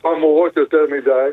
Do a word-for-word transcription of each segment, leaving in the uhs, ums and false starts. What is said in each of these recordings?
חמורות יותר מדי,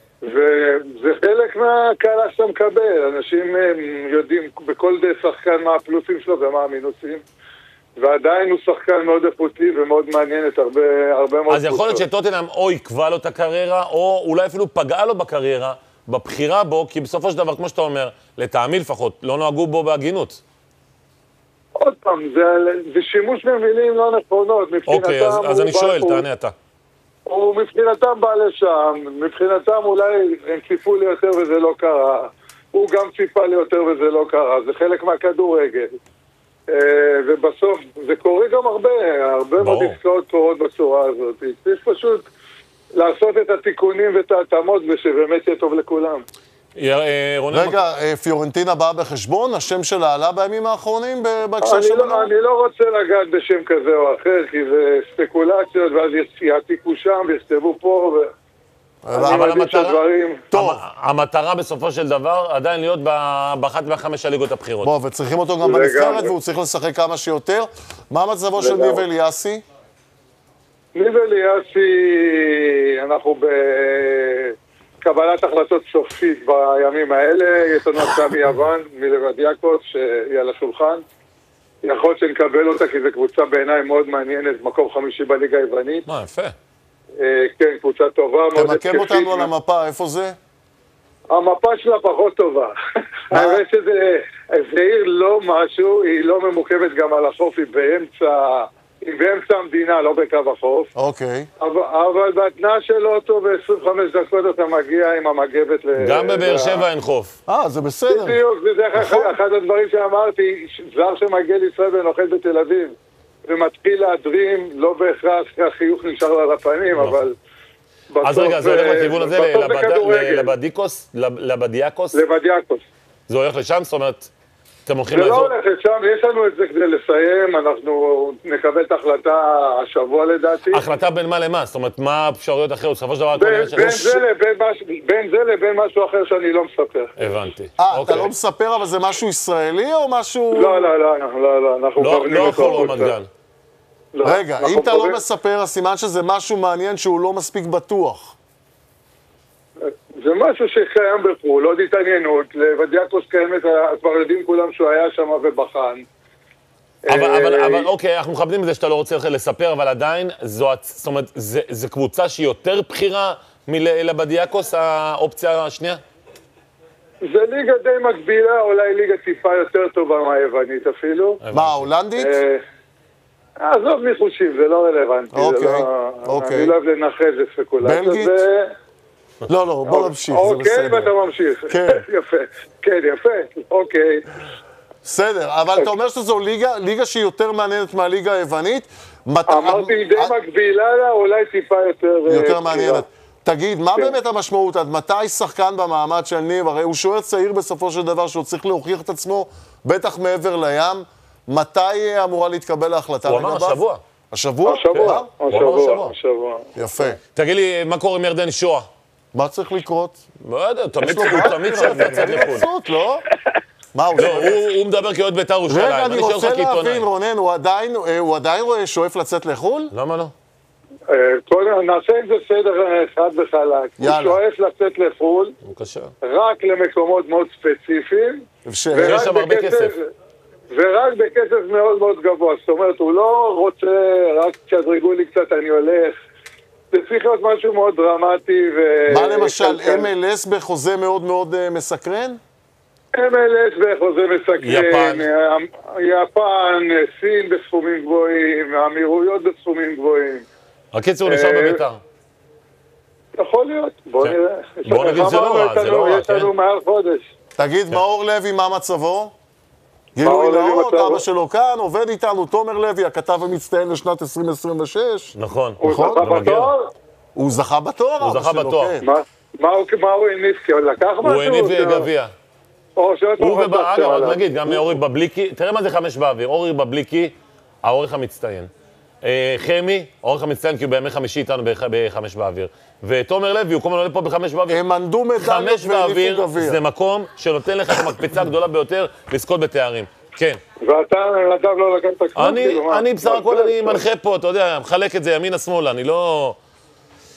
וזה חלק מהקהלה שאתה מקבל. אנשים יודעים בכל שחקן מה הפלוסים שלו ומה המינוסים, ועדיין הוא שחקן מאוד איכותי ומאוד מעניין את הרבה, הרבה מאוד... אז יכול להיות שטוטנהאם או יקבע לו את הקריירה, או אולי אפילו פגעה לו בקריירה, בבחירה בו, כי בסופו של דבר, כמו שאתה אומר, לטעמי לפחות, לא נוהגו בו בהגינות. עוד פעם, זה, זה שימוש במילים לא נכונות. אוקיי, אז, אז אני שואל, הוא, תענה אתה. הוא מבחינתם בא לשם, מבחינתם אולי הם ציפו לי יותר וזה לא קרה. הוא גם ציפה לי יותר וזה לא קרה. זה חלק מהכדורגל. ובסוף זה קורה גם הרבה, הרבה מאוד עסקאות קורות בצורה הזאת. צריך פשוט לעשות את התיקונים ואת ההתאמות ושבאמת יהיה טוב לכולם. רגע, פיורנטינה באה בחשבון? השם שלה עלה בימים האחרונים בהקשר שלנו? אני לא רוצה לגעת בשם כזה או אחר, כי זה ספקולציות, ואז יעתיקו שם ויכתבו פה, אבל המטרה בסופו של דבר עדיין להיות באחת מהחמש הליגות הבחירות. בוא, וצריכים אותו גם בנבחרת, והוא צריך לשחק כמה שיותר. מה מצבו של ניב אליאסי? ניב אליאסי, אנחנו בקבלת החלטות סופית בימים האלה. יש לנו הצעה מיוון, מלבדיאקוס, שהיא על השולחן. יכול להיות שנקבל אותה, כי זו קבוצה בעיניי מאוד מעניינת, מקום חמישי בליגה היוונית. מה, יפה. כן, קבוצה טובה, מאוד התקפית. תמקם אותנו על המפה, איפה זה? המפה שלה פחות טובה. האמת שזה עיר לא משהו, היא לא ממוקמת גם על החוף, היא באמצע, היא באמצע המדינה, לא בקו החוף. אוקיי. אבל בהתנעה של אוטו ב-עשרים וחמש דקות אתה מגיע עם המגבת ל... גם בבאר שבע אין חוף. אה, זה בסדר. בדיוק, זה אחד הדברים שאמרתי, זר שמגיע לישראל ונוחת בתל אביב. ומתחיל להדרים, לא בהכרח החיוך נשאר על הפנים, אבל... אז רגע, זה הולך לכיוון הזה, לבדיקוס? לבדיאקוס? לבדיאקוס. זה הולך לשם? זאת אומרת, אתם הולכים לעזור? לעזור? זה לא הולך לשם, יש לנו את זה כדי לסיים, אנחנו נקבל את ההחלטה השבוע לדעתי. החלטה בין מה למה? זאת אומרת, מה האפשרויות אחרות? בסופו של דבר... בין זה לבין משהו אחר שאני לא מספר. הבנתי. אה, אתה לא מספר, אבל זה משהו ישראלי או משהו... לא, לא, לא, לא, אנחנו... לא יכול רמת גן. רגע, אם אתה לא מספר, הסימן שזה משהו מעניין שהוא לא מספיק בטוח. זה משהו שקיים בחו"ל, עוד התעניינות, לבדיאקוס קיימת, כבר יודעים כולם שהוא היה שם ובחן. אבל אוקיי, אנחנו מכבדים את זה שאתה לא רוצה לספר, אבל עדיין, זאת אומרת, זו קבוצה שהיא יותר בחירה מלבדיאקוס, האופציה השנייה? זה ליגה די מקבילה, אולי ליגה טיפה יותר טובה מהיוונית אפילו. מה, הולנדית? עזוב ניחושים, זה לא רלוונטי. אוקיי, אוקיי. אני לא אוהב לנחש, זה ספקולציה. בלגית? לא, לא, בוא נמשיך, זה בסדר. אוקיי, ואתה ממשיך. כן. יפה, כן, יפה, אוקיי. בסדר, אבל אתה אומר שזו ליגה שהיא יותר מעניינת מהליגה היוונית? אמרתי, די מקבילה לה, אולי טיפה יותר... יותר מעניינת. תגיד, מה באמת המשמעות? עד מתי שחקן במעמד של ניב? הרי הוא שוער צעיר בסופו של דבר שהוא צריך להוכיח את עצמו, בטח מעבר לים. מתי אמורה להתקבל ההחלטה? הוא אמר השבוע. השבוע? השבוע, השבוע, השבוע. יפה. תגיד לי, מה קורה עם ירדן שואה? מה צריך לקרות? לא יודע, תמיד שואף לצאת לחו"ל. מבסוט, לא? מה, הוא מדבר כאוהד בית"ר ירושלים. רגע, אני רוצה להבין, רונן, הוא עדיין שואף לצאת לחו"ל? למה לא? נעשה עם זה סדר אחד וחלק. הוא שואף לצאת לחו"ל, רק למקומות מאוד ספציפיים. ויש שם הרבה כסף. ורק בכסף מאוד מאוד גבוה. זאת אומרת, הוא לא רוצה, רק תשדרגו לי קצת, אני הולך. זה צריך להיות משהו מאוד דרמטי ו... מה למשל, אם אל אס בחוזה מאוד מאוד מסקרן? אם אל אס בחוזה מסקרן. יפן. יפן, סין בסכומים גבוהים, האמירויות בסכומים גבוהים. הקיצור, הוא נשאר בבית"ר. יכול להיות, בוא נראה. בוא נגיד זה לא רע, זה לא רע, יש לנו מעל חודש. תגיד, מאור לוי, מה מצבו? גילוי נאות, אבא שלו כאן, עובד איתנו, תומר לוי, הכתב המצטיין לשנת עשרים עשרים ושש. נכון. הוא זכה בתואר? הוא זכה בתואר, הוא זכה בתואר. מה הוא הניף? כי הוא לקח משהו? הוא הניף גביע. הוא ובאגב, נגיד, גם אורי בבליקי, תראה מה זה חמש באוויר, אורי בבליקי, העורך המצטיין. חמי, העורך המצטיין, כי הוא בימי חמישי איתנו בחמש באוויר. ותומר לוי, הוא כל הזמן עולה פה בחמש באוויר. הם ענדו מדליות והניפו גביע. זה מקום שנותן לך את המקפצה הגדולה ביותר לזכות בתארים. כן. ואתה, נדב, לא לקחת כלום? אני בסך הכל, אני מנחה פה, אתה יודע, מחלק את זה ימינה שמאלה, אני לא...